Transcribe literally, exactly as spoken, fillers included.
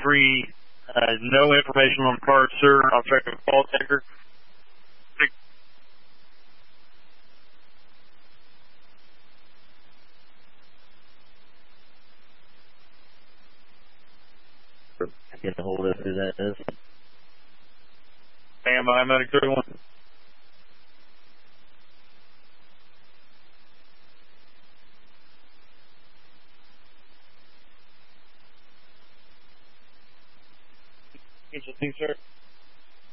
three, uh, no information on the card, sir. I'll check the call taker. Get a hold of who that is. Stand by, Medic thirty-one. Sir.